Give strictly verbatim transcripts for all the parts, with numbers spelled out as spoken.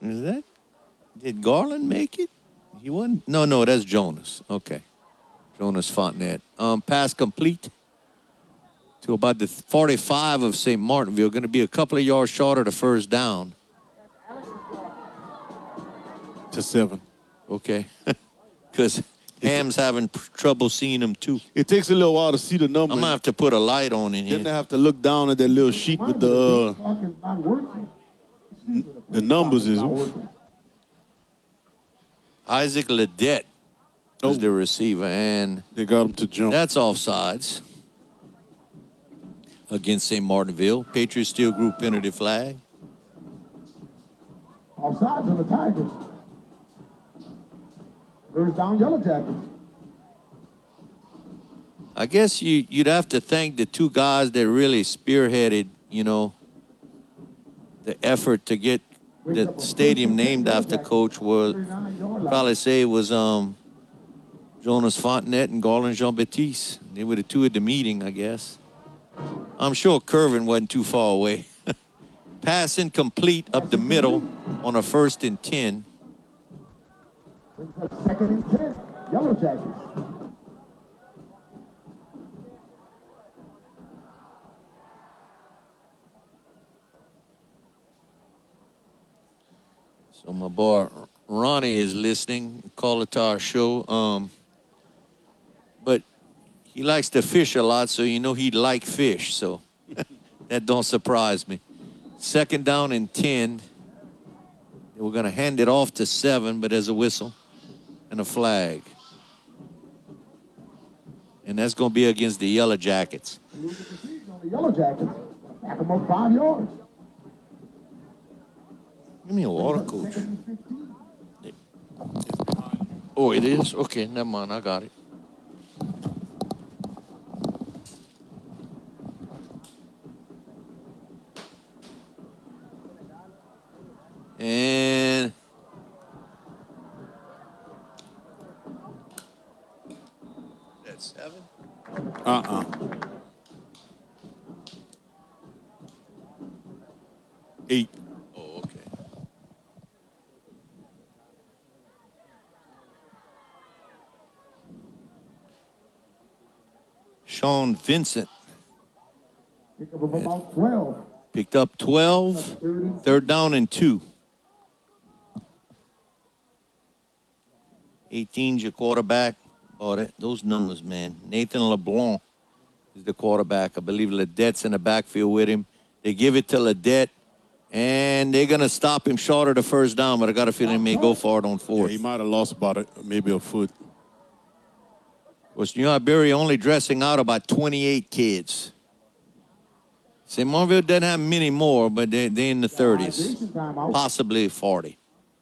Is that? Did Garland make it? He wasn't. No, no, that's Jonas. Okay, Jonas Fontenette. Um, pass complete to about the forty-five of Saint Martinville. Going to be a couple of yards short of the first down. To seven. Okay, because Ham's having trouble seeing him too. It takes a little while to see the number. I'm gonna have to put a light on in here. Then they have to look down at that little sheet with the uh, the numbers is. Isaac Ledette was the receiver, and they got him to jump. That's offsides against Saint Martinville. Patriots Steel Group penalty flag. Offsides on the Tigers. First down, Yellow Jackets. I guess you, you'd have to thank the two guys that really spearheaded, you know, the effort to get the stadium named after Coach. Was probably say it was um, Jonas Fontenette and Garland Jean-Baptiste. They were the two at the meeting, I guess. I'm sure Curvin wasn't too far away. Pass incomplete up the middle on a first and ten. Second and ten, Yellow Jackets. So my boy Ronnie is listening. Call it to our show. Um, but he likes to fish a lot, so you know he'd like fish. So that don't surprise me. Second down and ten. We're going to hand it off to seven, but there's a whistle and a flag. And that's going to be against the Yellow Jackets. The Yellow Jackets back them up five yards. Give me a water, Coach. Oh, it is? Okay, never mind. I got it. And that's seven? Uh-uh. Eight. Oh, okay. Sean Vincent. Pick up about twelve. Picked up twelve. Third down and two. eighteen's your quarterback. Oh, that, those numbers, man. Nathan LeBlanc is the quarterback. I believe Ledette's in the backfield with him. They give it to Ledette, and they're going to stop him short of the first down, but I got a feeling he may go for it on fourth. Yeah, he might have lost about a, maybe a foot. Was New Iberia only dressing out about twenty-eight kids. Saint Martinville doesn't have many more, but they, they're in the thirties, possibly forty.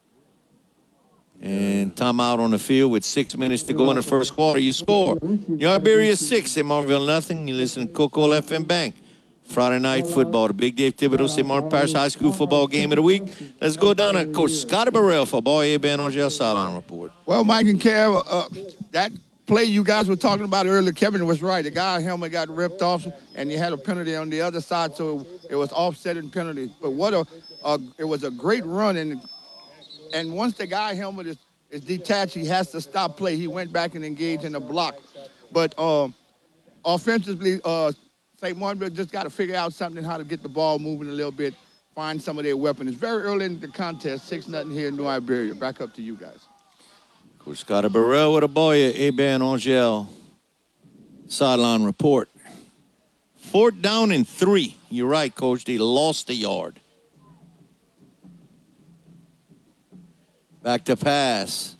And timeout on the field with six minutes to go in the first quarter. You score. New Iberia six, Saint Martinville nothing. You listen to Coca-Cola F M Bank. Friday night football, the Big Dave Thibodeau Saint Martin Parish High School football game of the week. Let's go down to Coach Scotty Burrell for Boy A-Ben on Jail Sideline Report. Well, Mike and Kev, uh, that play you guys were talking about earlier, Kevin was right. The guy helmet got ripped off, and you had a penalty on the other side, so it was offsetting penalty. But what a, uh, it was a great run, and and once the guy helmet is, is detached, he has to stop play. He went back and engaged in the block. But uh, offensively, uh, Saint Martinville just got to figure out something, how to get the ball moving a little bit, find some of their weapons. It's very early in the contest, six nothing here in New Iberia. Back up to you guys. Coach Scotty Burrell with a boy, A-Ben Angel Sideline Report. Fourth down and three. You're right, Coach. They lost a yard. Back to pass.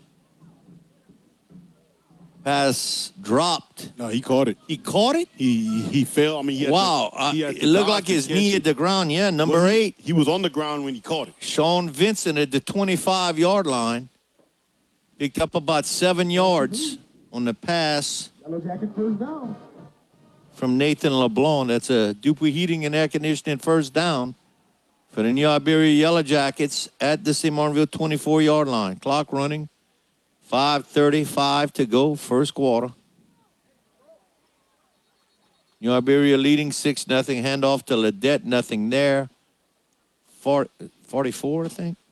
Pass dropped. No, he caught it. He caught it? He he fell. I mean, he had wow. To, he uh, had it to looked dodge like to his catch knee it. at the ground. Yeah, number Well, he, eight. He was on the ground when he caught it. Sean Vincent at the twenty-five-yard line. Picked up about seven yards on the pass Yellow Jacket first down. from Nathan LeBlanc. That's a Dupuy Heating and Air Conditioning first down for the New Iberia Yellow Jackets at the Saint Martinville twenty-four-yard line. Clock running. five thirty-five to go, first quarter. New Iberia leading six nothing. Handoff to Ledette, nothing there. forty, forty-four, I think.